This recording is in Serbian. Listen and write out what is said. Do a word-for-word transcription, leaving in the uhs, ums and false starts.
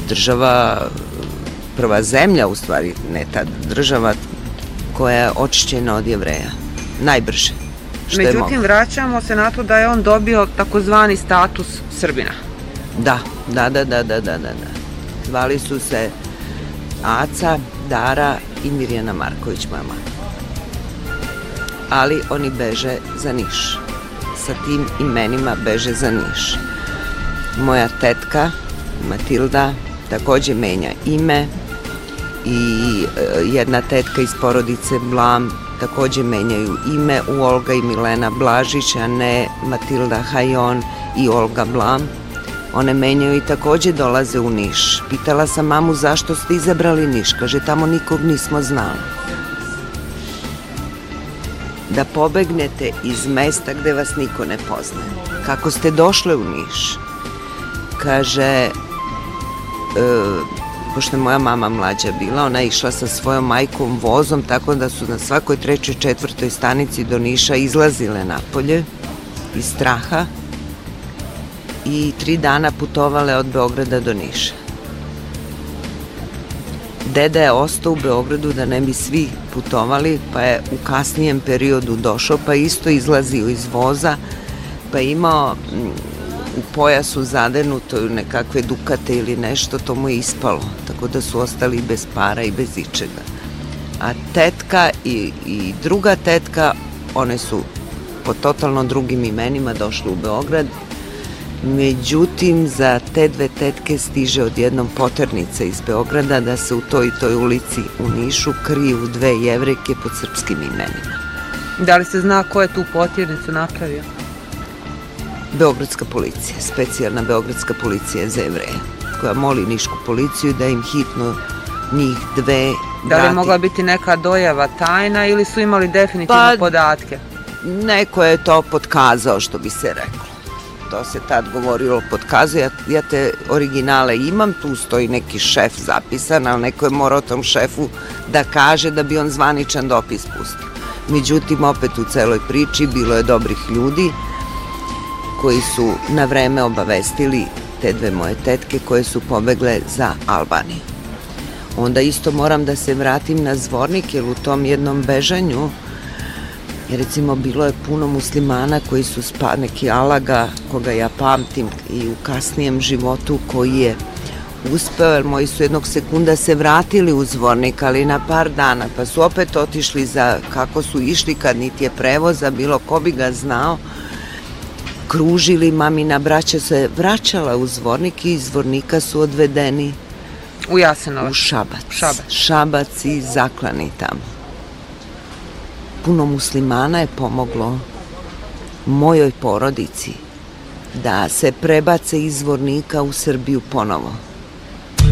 država, prva zemlja u stvari, ne ta država koja je očišćena od Jevreja. Najbrže. Međutim, vraćamo se na to da je on dobio takozvani status Srbina. Da, da, da, da, da, da, da. Zvali su se Aca, Dara i Mirjana Marković, moja mama. Ali oni beže za Niš. Sa tim imenima beže za Niš. Moja tetka, Matilda, također menja ime i jedna tetka iz porodice Blam također menjaju ime u Olga i Milena Blažić, a ne Matilda Hajon i Olga Blam. One menjaju i također dolaze u Niš. Pitala sam mamu zašto ste izabrali Niš, kaže tamo nikog nismo znali. Da pobegnete iz mesta gde vas niko ne poznaje. Kako ste došle u Niš? Kaže, e, pošto je moja mama mlađa bila, ona je išla sa svojom majkom vozom, tako da su na svakoj trećoj, četvrtoj stanici do Niša izlazile napolje iz straha i tri dana putovale od Beograda do Niša. Deda je ostao u Beogradu da ne bi svi putovali, pa je u kasnijem periodu došao, pa isto izlazio iz voza, pa imao u pojasu zadenuto nekakve dukate ili nešto, to mu je ispalo, tako da su ostali bez para i bez ičega. A tetka i, i druga tetka, one su po totalno drugim imenima došle u Beograd. Međutim, za te dve tetke stiže odjednom poternica iz Beograda da se u toj i toj ulici u Nišu kriju dve Jevrejke pod srpskim imenima. Da li se zna ko je tu poternicu napravio? Beogradska policija, specijalna Beogradska policija za Jevreje, koja moli nišku policiju da im hitno njih dve vrati. Da li je mogla biti neka dojava tajna ili su imali definitivno pa, podatke? Neko je to potkazao, što bi se reklo. To se tad govorilo, potkazao. Ja, ja te originale imam, tu stoji neki šef zapisan, ali neko je morao tom šefu da kaže da bi on zvaničan dopis pustio. Međutim, opet u celoj priči bilo je dobrih ljudi koji su na vreme obavestili te dve moje tetke koje su pobegle za Albaniju. Onda isto moram da se vratim na Zvornik, jer u tom jednom bežanju, recimo, bilo je puno muslimana koji su spa, neki Alaga, koga ja pamtim i u kasnijem životu, koji je uspeo, jer moji su jednog sekunda se vratili u Zvornik, ali na par dana, pa su opet otišli za, kako su išli kad niti je prevoza, bilo ko bi ga znao, kružili, mamina braća se vraćala u Zvornik i iz Zvornika su odvedeni u Jasenovac, u Šabac. Šabac. Šabac i zaklani tamo. Puno muslimana je pomoglo mojoj porodici da se prebace iz Zvornika u Srbiju ponovo.